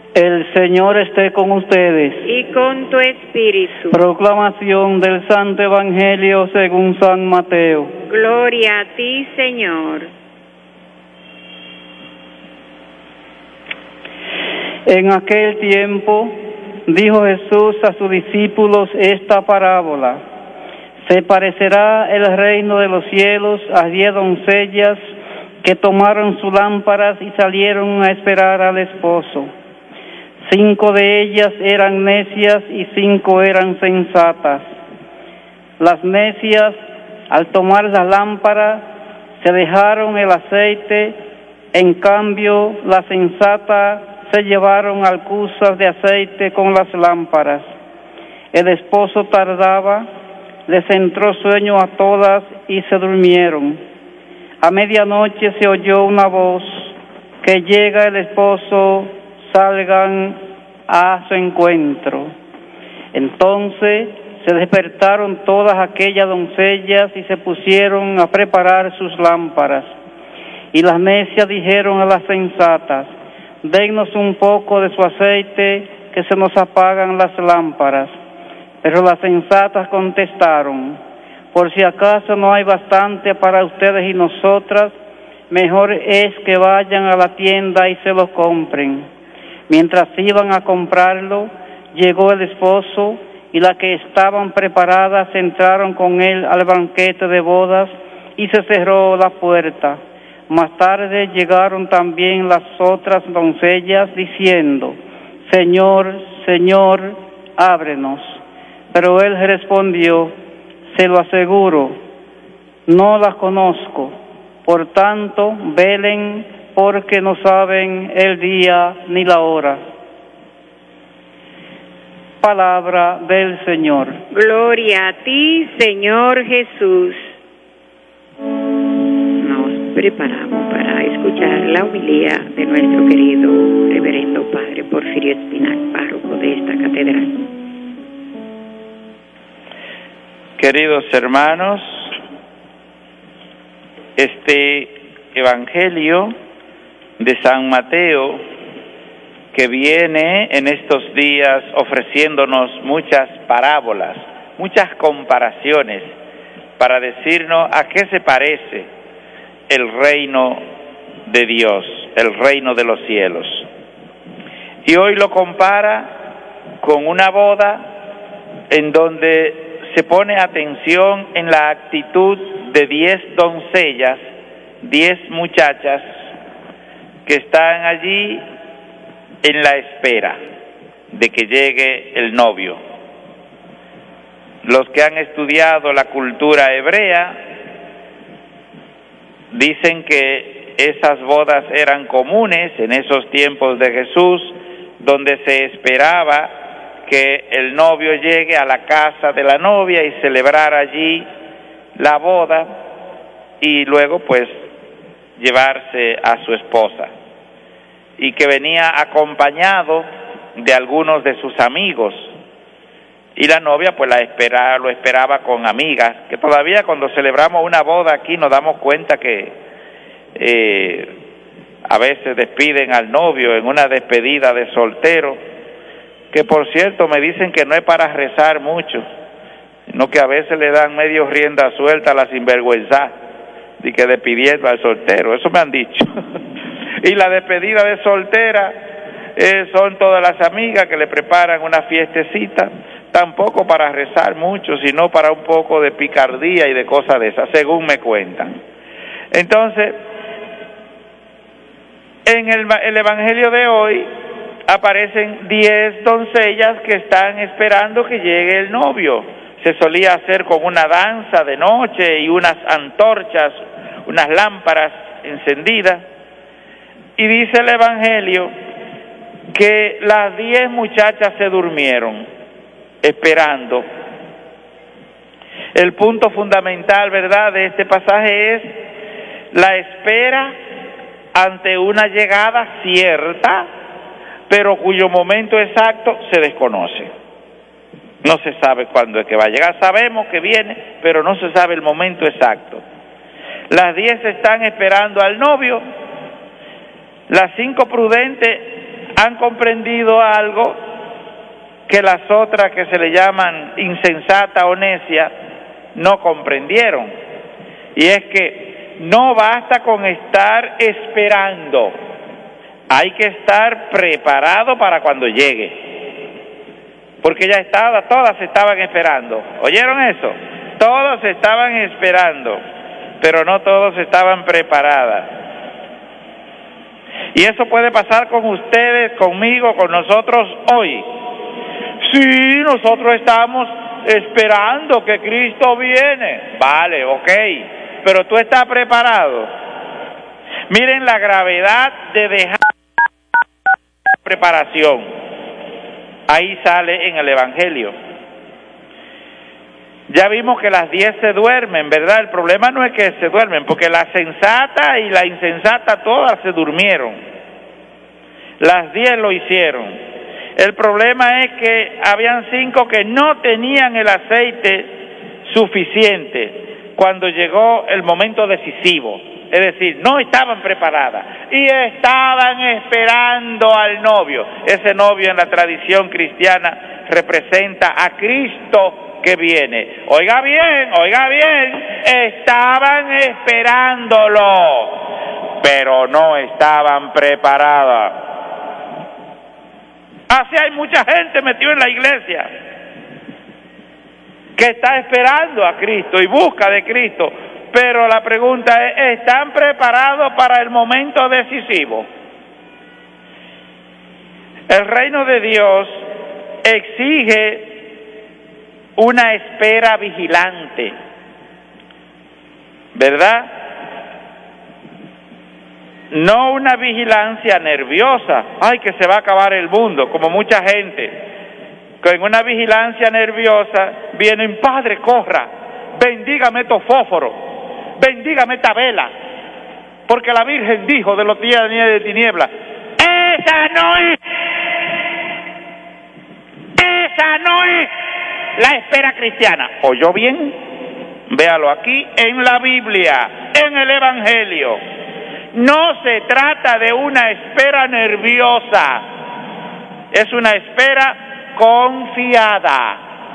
El Señor esté con ustedes. Y con tu espíritu. Proclamación del Santo Evangelio según San Mateo. Gloria a ti, Señor. En aquel tiempo dijo Jesús a sus discípulos esta parábola: se parecerá el reino de los cielos a 10 doncellas que tomaron sus lámparas y salieron a esperar al esposo. 5 de ellas eran necias y 5 eran sensatas. Las necias, al tomar las lámparas, se dejaron el aceite. En cambio, las sensatas se llevaron alcuzas de aceite con las lámparas. El esposo tardaba, les entró sueño a todas y se durmieron. A medianoche se oyó una voz: que llega el esposo, salgan a su encuentro. Entonces se despertaron todas aquellas doncellas y se pusieron a preparar sus lámparas. Y las necias dijeron a las sensatas: dennos un poco de su aceite, que se nos apagan las lámparas. Pero las sensatas contestaron: por si acaso no hay bastante para ustedes y nosotras, mejor es que vayan a la tienda y se lo compren. Mientras iban a comprarlo, llegó el esposo, y las que estaban preparadas entraron con él al banquete de bodas, y se cerró la puerta. Más tarde llegaron también las otras doncellas, diciendo: Señor, Señor, ábrenos. Pero él respondió: se lo aseguro, no las conozco. Por tanto, velen, porque no saben el día ni la hora. Palabra del Señor. Gloria a ti, Señor Jesús. Nos preparamos para escuchar la homilía de nuestro querido reverendo Padre Porfirio Espinal, párroco de esta catedral. Queridos hermanos, este Evangelio de San Mateo, que viene en estos días ofreciéndonos muchas parábolas, muchas comparaciones, para decirnos a qué se parece el reino de Dios, el reino de los cielos. Y hoy lo compara con una boda en donde se pone atención en la actitud de 10 doncellas, 10 muchachas que están allí en la espera de que llegue el novio. Los que han estudiado la cultura hebrea dicen que esas bodas eran comunes en esos tiempos de Jesús, donde se esperaba que el novio llegue a la casa de la novia y celebrar allí la boda y luego pues llevarse a su esposa, y que venía acompañado de algunos de sus amigos, y la novia pues lo esperaba con amigas, que todavía cuando celebramos una boda aquí nos damos cuenta que a veces despiden al novio en una despedida de soltero, que por cierto me dicen que no es para rezar mucho, sino que a veces le dan medio rienda suelta a la sinvergüenza, y que despidiendo al soltero, eso me han dicho. Y la despedida de soltera son todas las amigas que le preparan una fiestecita, tampoco para rezar mucho, sino para un poco de picardía y de cosas de esas, según me cuentan. Entonces, en el Evangelio de hoy aparecen 10 doncellas que están esperando que llegue el novio. Se solía hacer con una danza de noche y unas antorchas, unas lámparas encendidas. Y dice el Evangelio que las 10 muchachas se durmieron esperando. El punto fundamental, ¿verdad?, de este pasaje es la espera ante una llegada cierta, pero cuyo momento exacto se desconoce. No se sabe cuándo es que va a llegar. Sabemos que viene, pero no se sabe el momento exacto. Las 10 están esperando al novio. Las 5 prudentes han comprendido algo que las otras que se le llaman insensata o necia no comprendieron, y es que no basta con estar esperando, hay que estar preparado para cuando llegue, porque ya todas estaban esperando. ¿Oyeron eso? Todos estaban esperando, pero no todos estaban preparadas. Y eso puede pasar con ustedes, conmigo, con nosotros hoy. Sí, nosotros estamos esperando que Cristo viene. Vale, ok, pero tú estás preparado. Miren la gravedad de dejar preparación. Ahí sale en el Evangelio. Ya vimos que las 10 se duermen, ¿verdad? El problema no es que se duermen, porque la sensata y la insensata todas se durmieron. Las 10 lo hicieron. El problema es que habían 5 que no tenían el aceite suficiente cuando llegó el momento decisivo. Es decir, no estaban preparadas y estaban esperando al novio. Ese novio en la tradición cristiana representa a Cristo que viene. Oiga bien, estaban esperándolo, pero no estaban preparadas. Así hay mucha gente metida en la iglesia que está esperando a Cristo y busca de Cristo, pero la pregunta es, ¿están preparados para el momento decisivo? El reino de Dios exige una espera vigilante, ¿verdad? No una vigilancia nerviosa, ay, que se va a acabar el mundo, como mucha gente, que en una vigilancia nerviosa vienen, Padre, corra, bendígame estos fósforos, bendígame esta vela, porque la Virgen dijo de los días de tinieblas. Esa no es la espera cristiana. ¿Oyó bien? Véalo aquí en la Biblia, en el Evangelio. No se trata de una espera nerviosa, es una espera confiada.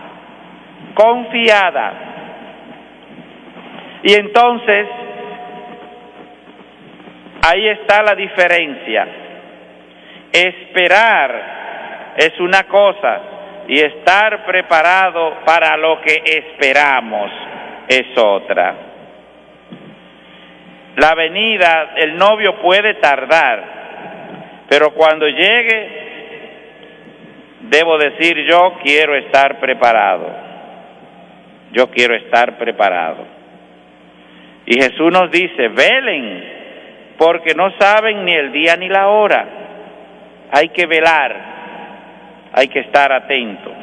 Y entonces, ahí está la diferencia. Esperar es una cosa y estar preparado para lo que esperamos es otra. La venida, el novio puede tardar, pero cuando llegue, debo decir, yo quiero estar preparado. Yo quiero estar preparado. Y Jesús nos dice, velen, porque no saben ni el día ni la hora. Hay que velar, hay que estar atento.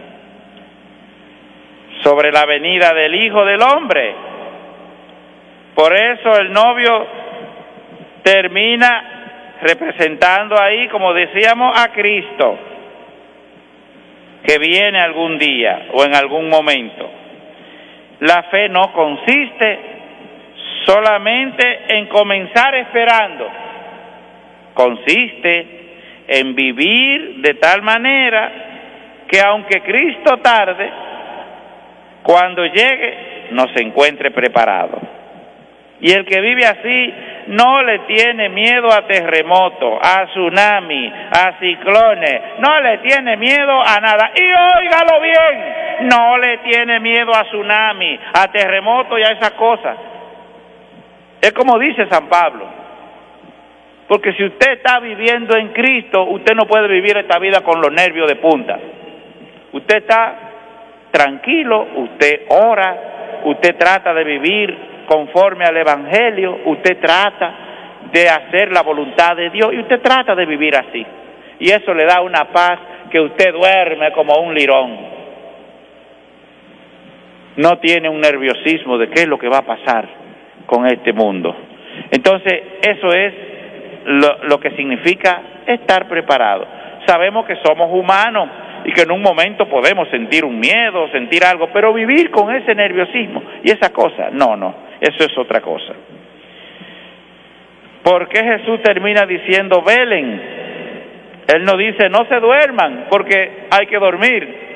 Sobre la venida del Hijo del Hombre. Por eso el novio termina representando ahí, como decíamos, a Cristo, que viene algún día o en algún momento. La fe no consiste solamente en comenzar esperando, consiste en vivir de tal manera que aunque Cristo tarde, cuando llegue nos encuentre preparado. Y el que vive así no le tiene miedo a terremotos, a tsunami, a ciclones, no le tiene miedo a nada. Y óigalo bien, no le tiene miedo a tsunami, a terremotos y a esas cosas. Es como dice San Pablo, porque si usted está viviendo en Cristo, usted no puede vivir esta vida con los nervios de punta. Usted está tranquilo, usted ora, usted trata de vivir conforme al Evangelio, usted trata de hacer la voluntad de Dios y usted trata de vivir así. Y eso le da una paz que usted duerme como un lirón. No tiene un nerviosismo de qué es lo que va a pasar con este mundo. Entonces, eso es lo que significa estar preparado. Sabemos que somos humanos y que en un momento podemos sentir un miedo, sentir algo, pero vivir con ese nerviosismo y esa cosa, no, eso es otra cosa. ¿Por qué Jesús termina diciendo velen? Él nos dice, no se duerman, porque hay que dormir.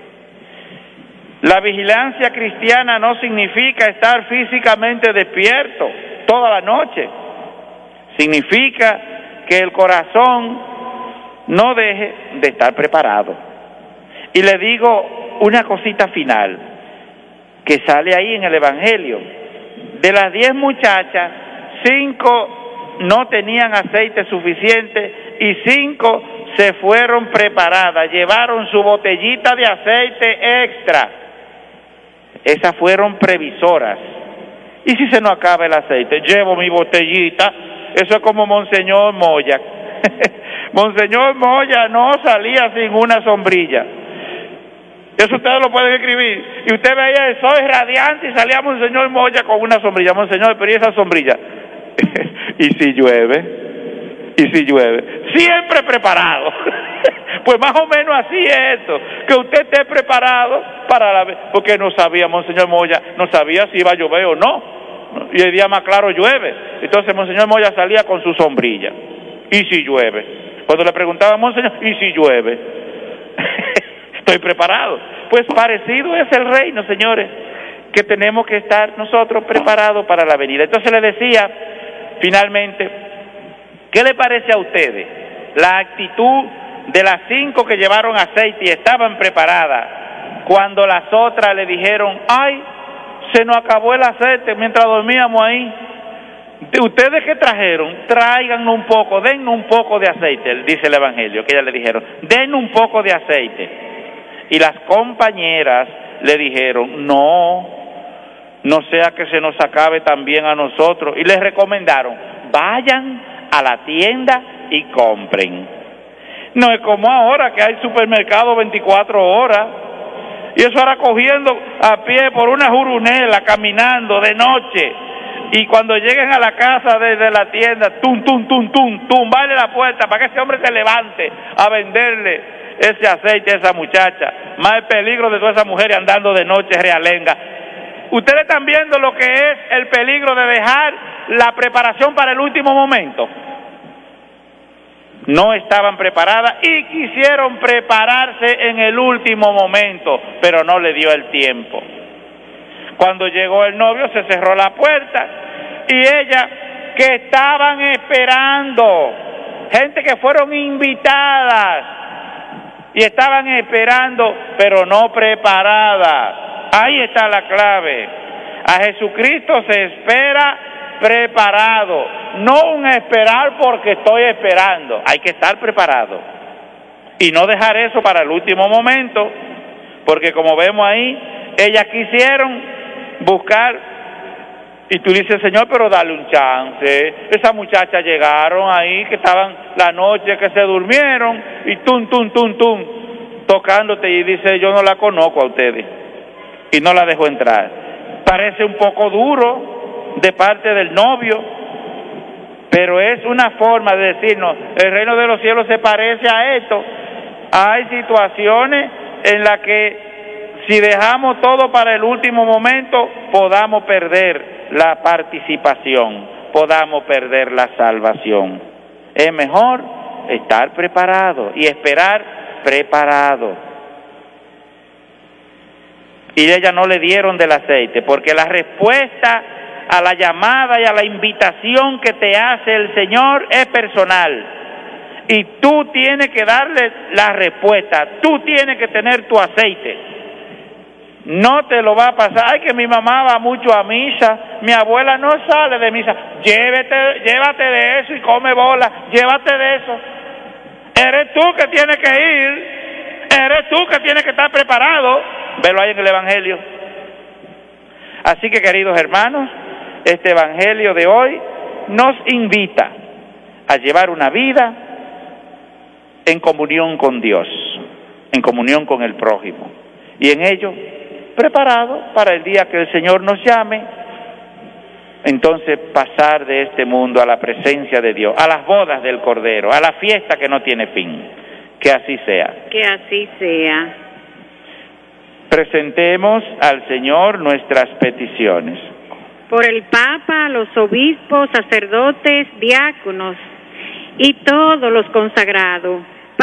La vigilancia cristiana no significa estar físicamente despierto toda la noche. Significa que el corazón no deje de estar preparado. Y le digo una cosita final, que sale ahí en el Evangelio. De las 10 muchachas, 5 no tenían aceite suficiente y 5 se fueron preparadas, llevaron su botellita de aceite extra. Esas fueron previsoras. ¿Y si se nos acaba el aceite? Llevo mi botellita. Eso es como Monseñor Moya. Monseñor Moya no salía sin una sombrilla. Eso ustedes lo pueden escribir. Y usted veía el sol radiante y salía Monseñor Moya con una sombrilla. Monseñor, pero ¿y esa sombrilla? ¿Y si llueve? ¿Y si llueve? Siempre preparado. Pues más o menos así es esto, que usted esté preparado para porque no sabía, Monseñor Moya, no sabía si iba a llover o no, y el día más claro llueve. Entonces Monseñor Moya salía con su sombrilla. ¿Y si llueve? Cuando le preguntaba a Monseñor, ¿y si llueve? Estoy preparado. Pues parecido es el reino, señores, que tenemos que estar nosotros preparados para la venida. Entonces le decía, finalmente, ¿qué le parece a ustedes la actitud de las 5 que llevaron aceite y estaban preparadas cuando las otras le dijeron, ay, se nos acabó el aceite mientras dormíamos ahí? ¿Ustedes qué trajeron? Tráiganos un poco, dennos un poco de aceite, dice el Evangelio, que ellas le dijeron, dennos un poco de aceite. Y las compañeras le dijeron, no sea que se nos acabe también a nosotros. Y les recomendaron, vayan a la tienda y compren. No es como ahora que hay supermercado 24 horas. Y eso era cogiendo a pie por una jurunela, caminando de noche. Y cuando lleguen a la casa desde la tienda, tumbarle la puerta para que ese hombre se levante a venderle ese aceite a esa muchacha. Más el peligro de todas esas mujeres andando de noche realenga. Ustedes están viendo lo que es el peligro de dejar la preparación para el último momento. No estaban preparadas y quisieron prepararse en el último momento, pero no le dio el tiempo. Cuando llegó el novio se cerró la puerta y ellas que estaban esperando, gente que fueron invitadas y estaban esperando, pero no preparadas. Ahí está la clave. A Jesucristo se espera preparado, no un esperar porque estoy esperando. Hay que estar preparado y no dejar eso para el último momento, porque como vemos ahí, ellas quisieron buscar y tú dices, Señor, pero dale un chance. Esas muchachas llegaron ahí, que estaban la noche, que se durmieron y tocándote, y dice, yo no la conozco a ustedes, y no la dejó entrar. Parece un poco duro de parte del novio, pero es una forma de decirnos, el reino de los cielos se parece a esto. Hay situaciones en las que si dejamos todo para el último momento, podamos perder la participación, podamos perder la salvación. Es mejor estar preparado y esperar preparado. Y ellas no le dieron del aceite, porque la respuesta a la llamada y a la invitación que te hace el Señor es personal. Y tú tienes que darle la respuesta, tú tienes que tener tu aceite. No te lo va a pasar, ay, que mi mamá va mucho a misa, mi abuela no sale de misa. Llévate de eso y come bola, llévate de eso. Eres tú que tienes que ir, eres tú que tienes que estar preparado. Velo ahí en el Evangelio. Así que, queridos hermanos, este Evangelio de hoy nos invita a llevar una vida en comunión con Dios, en comunión con el prójimo, y en ello preparado para el día que el Señor nos llame, entonces pasar de este mundo a la presencia de Dios, a las bodas del Cordero, a la fiesta que no tiene fin. Que así sea. Que así sea. Presentemos al Señor nuestras peticiones. Por el Papa, los obispos, sacerdotes, diáconos y todos los consagrados,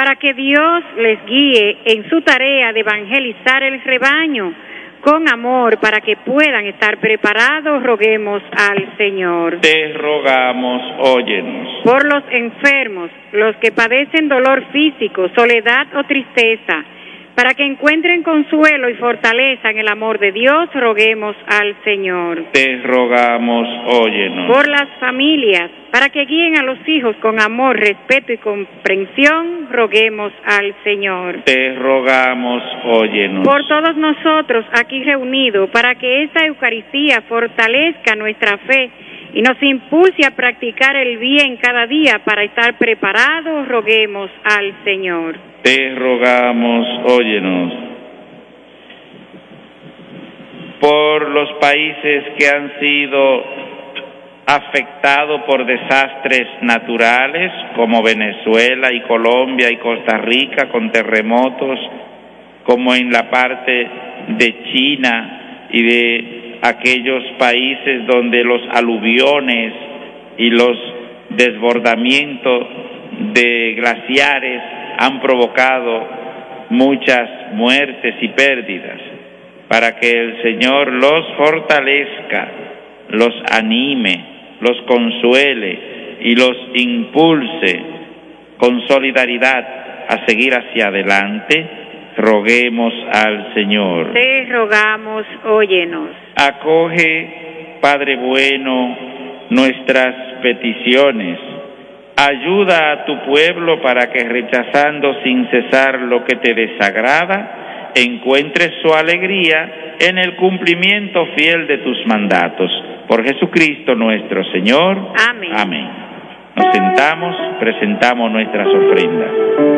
para que Dios les guíe en su tarea de evangelizar el rebaño con amor para que puedan estar preparados. Roguemos al Señor. Te rogamos, óyenos. Por los enfermos, los que padecen dolor físico, soledad o tristeza, para que encuentren consuelo y fortaleza en el amor de Dios, roguemos al Señor. Te rogamos, óyenos. Por las familias, para que guíen a los hijos con amor, respeto y comprensión, roguemos al Señor. Te rogamos, óyenos. Por todos nosotros aquí reunidos, para que esta Eucaristía fortalezca nuestra fe y nos impulse a practicar el bien cada día para estar preparados, roguemos al Señor. Te rogamos, óyenos. Por los países que han sido afectados por desastres naturales, como Venezuela y Colombia y Costa Rica, con terremotos, como en la parte de China y de aquellos países donde los aluviones y los desbordamientos de glaciares han provocado muchas muertes y pérdidas, para que el Señor los fortalezca, los anime, los consuele y los impulse con solidaridad a seguir hacia adelante, roguemos al Señor. Te rogamos, óyenos. Acoge, Padre bueno, nuestras peticiones. Ayuda a tu pueblo para que, rechazando sin cesar lo que te desagrada, encuentres su alegría en el cumplimiento fiel de tus mandatos. Por Jesucristo nuestro Señor. Amén. Amén. Nos sentamos, presentamos nuestras ofrendas.